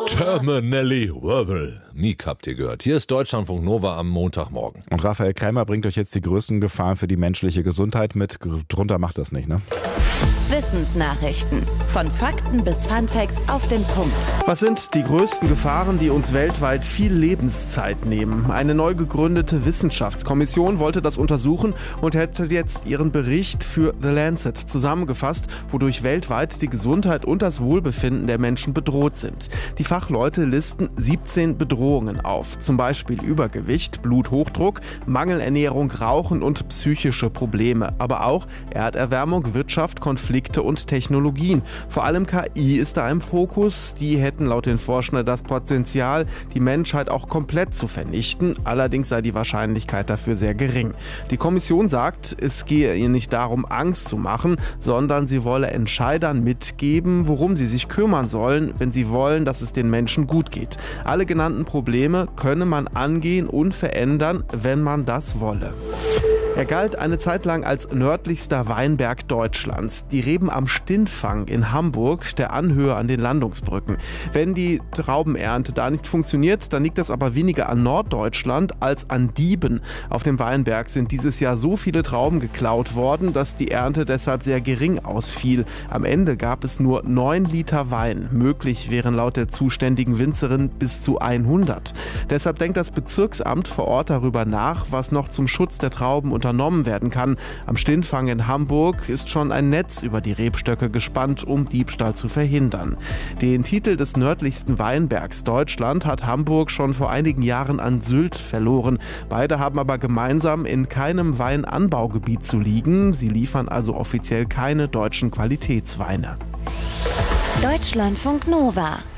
Terminelli Wörbel. Meek habt ihr gehört. Hier ist Deutschlandfunk Nova am Montagmorgen. Und Raphael Kreimer bringt euch jetzt die größten Gefahren für die menschliche Gesundheit mit. Drunter macht das nicht, ne? Wissensnachrichten. Von Fakten bis Funfacts auf den Punkt. Was sind die größten Gefahren, die uns weltweit viel Lebenszeit nehmen? Eine neu gegründete Wissenschaftskommission wollte das untersuchen und hätte jetzt ihren Bericht für The Lancet zusammengefasst, wodurch weltweit die Gesundheit und das Wohlbefinden der Menschen bedroht sind. Die Fachleute listen 17 Bedrohungen auf, zum Beispiel Übergewicht, Bluthochdruck, Mangelernährung, Rauchen und psychische Probleme, aber auch Erderwärmung, Wirtschaft, Konflikte und Technologien. Vor allem KI ist da im Fokus. Die hätten laut den Forschern das Potenzial, die Menschheit auch komplett zu vernichten. Allerdings sei die Wahrscheinlichkeit dafür sehr gering. Die Kommission sagt, es gehe ihr nicht darum, Angst zu machen, sondern sie wolle Entscheidern mitgeben, worum sie sich kümmern sollen, wenn sie wollen, dass es den Menschen gut geht. Alle genannten Probleme könne man angehen und verändern, wenn man das wolle. Er galt eine Zeit lang als nördlichster Weinberg Deutschlands. Die Reben am Stintfang in Hamburg, der Anhöhe an den Landungsbrücken. Wenn die Traubenernte da nicht funktioniert, dann liegt das aber weniger an Norddeutschland als an Dieben. Auf dem Weinberg sind dieses Jahr so viele Trauben geklaut worden, dass die Ernte deshalb sehr gering ausfiel. Am Ende gab es nur 9 Liter Wein. Möglich wären laut der zuständigen Winzerin bis zu 100. Deshalb denkt das Bezirksamt vor Ort darüber nach, was noch zum Schutz der Trauben unternommen werden kann. Am Stintfang in Hamburg ist schon ein Netz über die Rebstöcke gespannt, um Diebstahl zu verhindern. Den Titel des nördlichsten Weinbergs Deutschland hat Hamburg schon vor einigen Jahren an Sylt verloren. Beide haben aber gemeinsam in keinem Weinanbaugebiet zu liegen. Sie liefern also offiziell keine deutschen Qualitätsweine. Deutschlandfunk Nova.